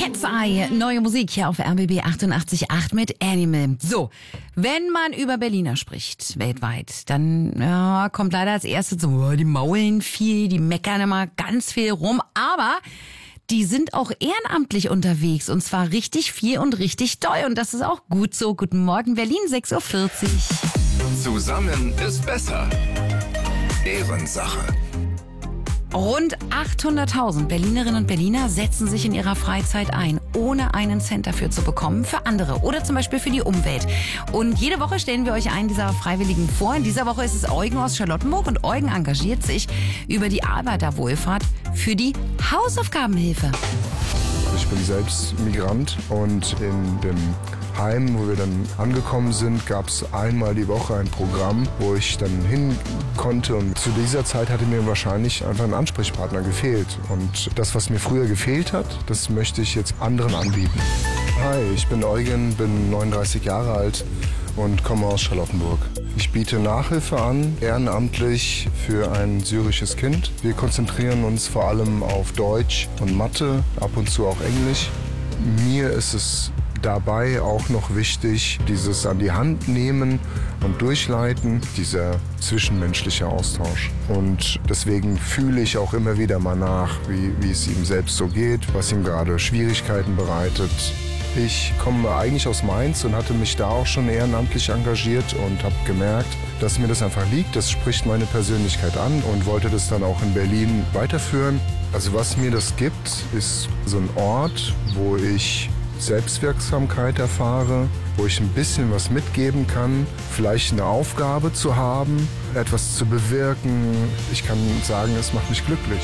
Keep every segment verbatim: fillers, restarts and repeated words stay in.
Cat's Eye, neue Musik hier auf R B B achtundachtzig Komma acht mit Animal. So, wenn man über Berliner spricht, weltweit, dann ja, kommt leider als erstes so, oh, die maulen viel, die meckern immer ganz viel rum, aber die sind auch ehrenamtlich unterwegs und zwar richtig viel und richtig doll und das ist auch gut so. Guten Morgen Berlin, sechs Uhr vierzig. Zusammen ist besser. Ehrensache. Rund achthunderttausend Berlinerinnen und Berliner setzen sich in ihrer Freizeit ein, ohne einen Cent dafür zu bekommen, für andere oder zum Beispiel für die Umwelt. Und jede Woche stellen wir euch einen dieser Freiwilligen vor. In dieser Woche ist es Eugen aus Charlottenburg und Eugen engagiert sich über die Arbeiterwohlfahrt für die Hausaufgabenhilfe. Ich bin selbst Migrant und in dem Heim, wo wir dann angekommen sind, gab es einmal die Woche ein Programm, wo ich dann hin konnte. Und zu dieser Zeit hatte mir wahrscheinlich einfach ein Ansprechpartner gefehlt. Und das, was mir früher gefehlt hat, das möchte ich jetzt anderen anbieten. Hi, ich bin Eugen, bin neununddreißig Jahre alt und komme aus Charlottenburg. Ich biete Nachhilfe an, ehrenamtlich für ein syrisches Kind. Wir konzentrieren uns vor allem auf Deutsch und Mathe, ab und zu auch Englisch. Mir ist es dabei auch noch wichtig, dieses an die Hand nehmen und durchleiten, dieser zwischenmenschliche Austausch. Und deswegen fühle ich auch immer wieder mal nach, wie, wie es ihm selbst so geht, was ihm gerade Schwierigkeiten bereitet. Ich komme eigentlich aus Mainz und hatte mich da auch schon ehrenamtlich engagiert und habe gemerkt, dass mir das einfach liegt. Das spricht meine Persönlichkeit an und wollte das dann auch in Berlin weiterführen. Also was mir das gibt, ist so ein Ort, wo ich Selbstwirksamkeit erfahre, wo ich ein bisschen was mitgeben kann, vielleicht eine Aufgabe zu haben, etwas zu bewirken. Ich kann sagen, es macht mich glücklich.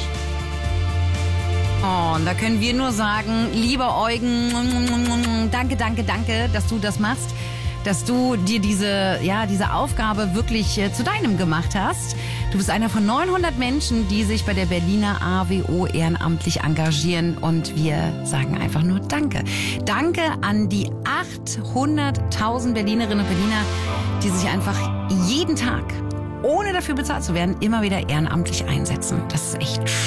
Oh, und da können wir nur sagen, lieber Eugen, danke, danke, danke, dass du das machst, dass du dir diese, ja, diese Aufgabe wirklich äh, zu deinem gemacht hast. Du bist einer von neunhundert Menschen, die sich bei der Berliner A W O ehrenamtlich engagieren und wir sagen einfach nur Danke. Danke an die achthunderttausend Berlinerinnen und Berliner, die sich einfach jeden Tag, ohne dafür bezahlt zu werden, immer wieder ehrenamtlich einsetzen. Das ist echt